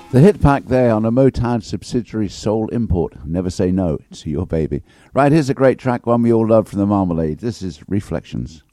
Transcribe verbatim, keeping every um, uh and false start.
The hit pack there on a Motown subsidiary Soul Import. Never say no to your baby. Right, here's a great track, one we all love from the Marmalade. This is Reflections.